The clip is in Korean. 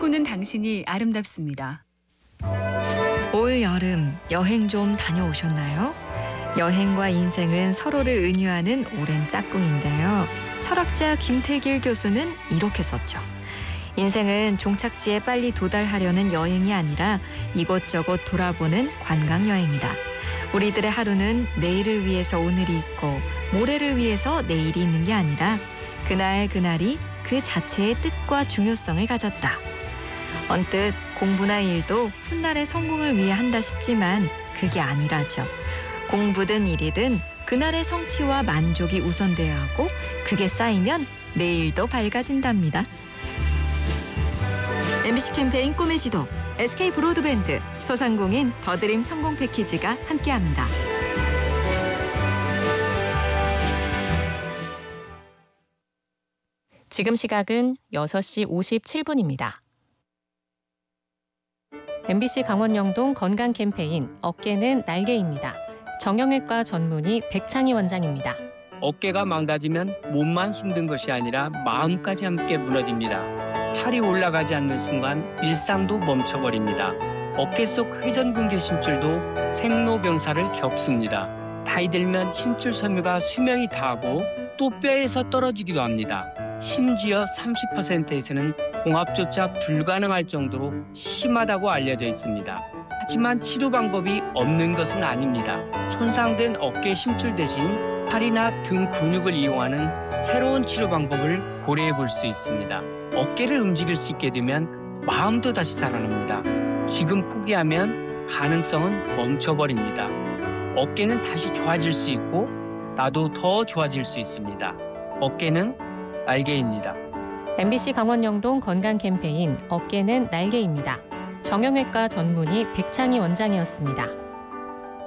꿈꾸는 당신이 아름답습니다. 올 여름 여행 좀 다녀오셨나요? 여행과 인생은 서로를 은유하는 오랜 짝꿍인데요. 철학자 김태길 교수는 이렇게 썼죠. 인생은 종착지에 빨리 도달하려는 여행이 아니라 이곳저곳 돌아보는 관광여행이다. 우리들의 하루는 내일을 위해서 오늘이 있고 모레를 위해서 내일이 있는 게 아니라 그날 그날이 그 자체의 뜻과 중요성을 가졌다. 언뜻 공부나 일도 훗날의 성공을 위해 한다 싶지만 그게 아니라죠. 공부든 일이든 그날의 성취와 만족이 우선돼야 하고 그게 쌓이면 내일도 밝아진답니다. MBC 캠페인 꿈의 지도, SK 브로드밴드, 소상공인 더드림 성공 패키지가 함께합니다. 지금 시각은 6시 57분입니다. MBC 강원영동 건강 캠페인 어깨는 날개입니다. 정형외과 전문의 백창희 원장입니다. 어깨가 망가지면 몸만 힘든 것이 아니라 마음까지 함께 무너집니다. 팔이 올라가지 않는 순간 일상도 멈춰버립니다. 어깨 속 회전근개 심줄도 생로병사를 겪습니다. 나이 들면 심줄 섬유가 수명이 다하고 또 뼈에서 떨어지기도 합니다. 심지어 30%에서는 봉합조차 불가능할 정도로 심하다고 알려져 있습니다. 하지만 치료 방법이 없는 것은 아닙니다. 손상된 어깨 심줄 대신 팔이나 등 근육을 이용하는 새로운 치료 방법을 고려해 볼 수 있습니다. 어깨를 움직일 수 있게 되면 마음도 다시 살아납니다. 지금 포기하면 가능성은 멈춰버립니다. 어깨는 다시 좋아질 수 있고 나도 더 좋아질 수 있습니다. 어깨는 날개입니다. MBC 강원영동 건강 캠페인 어깨는 날개입니다. 정형외과 전문의 백창희 원장이었습니다.